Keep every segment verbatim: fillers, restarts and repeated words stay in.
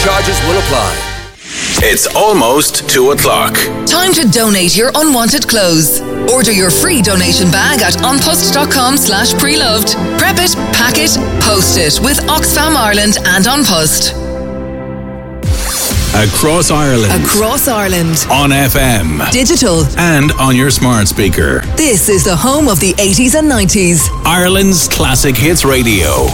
charges will apply. It's almost two o'clock. Time to donate your unwanted clothes. Order your free donation bag at onpost.com slash preloved. Prep it, pack it, post it with Oxfam Ireland and OnPost. Across Ireland. Across Ireland. On F M. Digital. And on your smart speaker. This is the home of the eighties and nineties. Ireland's Classic Hits Radio.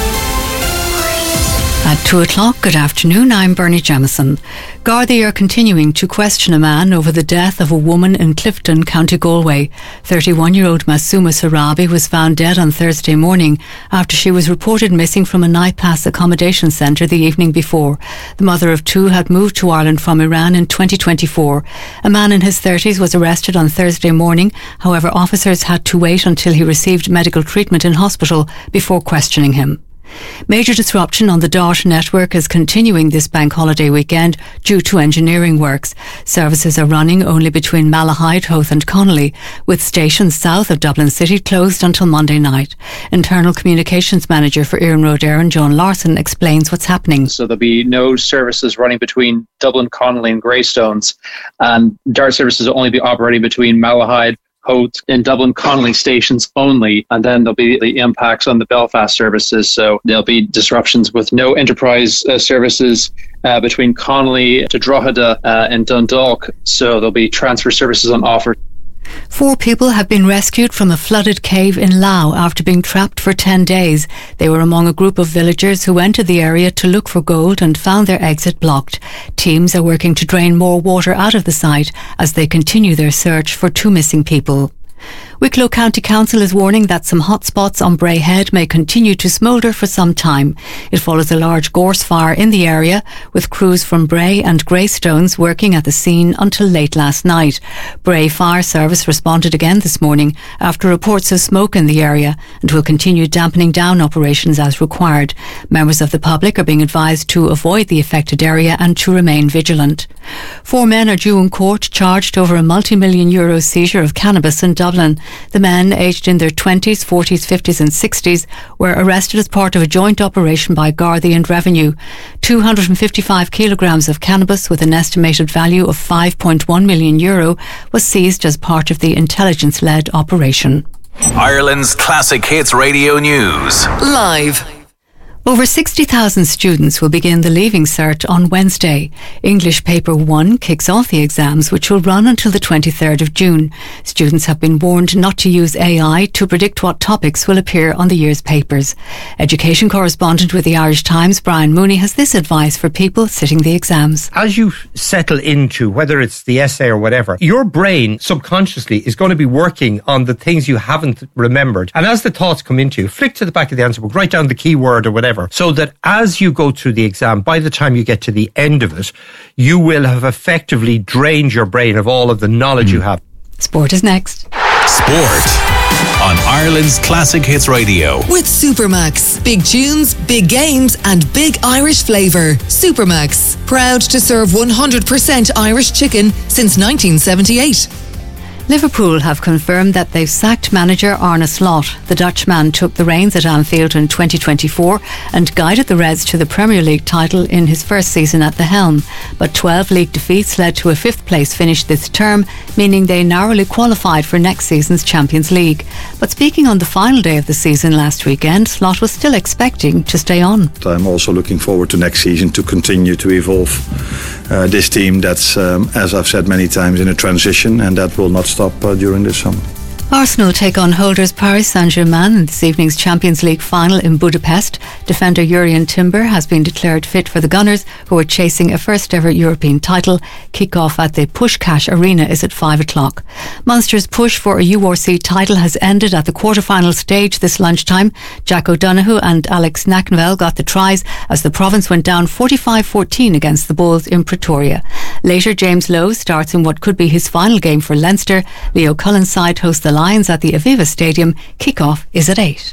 At two o'clock, good afternoon, I'm Bernie Jamieson. Gardaí are continuing to question a man over the death of a woman in Clifton, County Galway. thirty-one-year-old Masuma Sarabi was found dead on Thursday morning after she was reported missing from a night pass accommodation centre the evening before. The mother of two had moved to Ireland from Iran in twenty twenty-four. A man in his thirties was arrested on Thursday morning. However, officers had to wait until he received medical treatment in hospital before questioning him. Major disruption on the D A R T network is continuing this bank holiday weekend due to engineering works. Services are running only between Malahide, Howth and Connolly, with stations south of Dublin City closed until Monday night. Internal Communications Manager for Iarn Road Éireann, John Larson, explains what's happening. So there'll be no services running between Dublin, Connolly and Greystones, and D A R T services will only be operating between Malahide, Howth and Dublin Connolly stations only, and then there'll be the impacts on the Belfast services. So there'll be disruptions with no enterprise uh, services uh, between Connolly to Drogheda uh, and Dundalk. So there'll be transfer services on offer. Four people have been rescued from a flooded cave in Lough after being trapped for ten days. They were among a group of villagers who entered the area to look for gold and found their exit blocked. Teams are working to drain more water out of the site as they continue their search for two missing people. Wicklow County Council is warning that some hotspots on Bray Head may continue to smoulder for some time. It follows a large gorse fire in the area, with crews from Bray and Greystones working at the scene until late last night. Bray Fire Service responded again this morning after reports of smoke in the area and will continue dampening down operations as required. Members of the public are being advised to avoid the affected area and to remain vigilant. Four men are due in court charged over a multi-million euro seizure of cannabis in Dublin. The men, aged in their twenties, forties, fifties and sixties, were arrested as part of a joint operation by Gardaí and Revenue. two hundred fifty-five kilograms of cannabis with an estimated value of five point one million euro was seized as part of the intelligence-led operation. Ireland's Classic Hits Radio News. Live. Over sixty thousand students will begin the Leaving Cert on Wednesday. English Paper one kicks off the exams, which will run until the twenty-third of June. Students have been warned not to use A I to predict what topics will appear on the year's papers. Education correspondent with the Irish Times, Brian Mooney, has this advice for people sitting the exams. As you settle into, whether it's the essay or whatever, your brain subconsciously is going to be working on the things you haven't remembered. And as the thoughts come into you, flick to the back of the answer book, write down the keyword or whatever, so that as you go through the exam, by the time you get to the end of it, you will have effectively drained your brain of all of the knowledge mm. you have. Sport is next. Sport on Ireland's Classic Hits Radio. With Supermax. Big tunes, big games and big Irish flavour. Supermax. Proud to serve one hundred percent Irish chicken since nineteen seventy-eight. Liverpool have confirmed that they've sacked manager Arne Slot. The Dutchman took the reins at Anfield in twenty twenty-four and guided the Reds to the Premier League title in his first season at the helm. But twelve league defeats led to a fifth place finish this term, meaning they narrowly qualified for next season's Champions League. But speaking on the final day of the season last weekend, Slot was still expecting to stay on. I'm also looking forward to next season to continue to evolve uh, this team that's, um, as I've said many times, in a transition, and that will not stop Uh, during this summer. Arsenal take on holders Paris Saint-Germain in this evening's Champions League final in Budapest. Defender Jurrien Timber has been declared fit for the Gunners, who are chasing a first-ever European title. Kick-off at the Pushkash Arena is at five o'clock. Munster's push for a U R C title has ended at the quarter-final stage this lunchtime. Jack O'Donoghue and Alex Knackenwell got the tries as the province went down forty-five fourteen against the Bulls in Pretoria. Later, James Lowe starts in what could be his final game for Leinster. Leo Cullen's side hosts the Lions at the Aviva Stadium. Kick-off is at eight.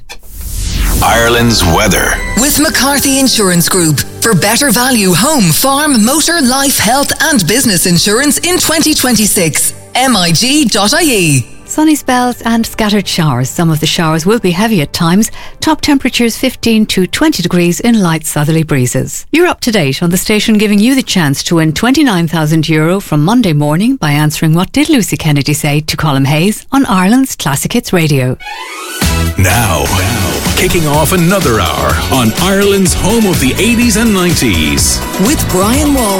Ireland's weather. With McCarthy Insurance Group. For better value home, farm, motor, life, health and business insurance in twenty twenty-six. M I G dot I E. Sunny spells and scattered showers. Some of the showers will be heavy at times. Top temperatures fifteen to twenty degrees in light southerly breezes. You're up to date on the station giving you the chance to win twenty-nine thousand euro from Monday morning by answering What Did Lucy Kennedy Say to Colm Hayes on Ireland's Classic Hits Radio. Now, now, kicking off another hour on Ireland's home of the eighties and nineties. With Brian Wall.